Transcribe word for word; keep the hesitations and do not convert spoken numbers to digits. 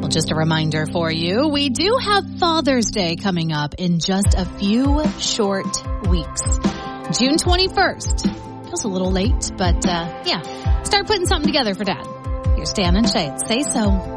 Well, just a reminder for you, we do have Father's Day coming up in just a few short weeks. June twenty-first. Feels a little late, but uh, yeah, start putting something together for Dad. Here's Dan and Shay. Say so.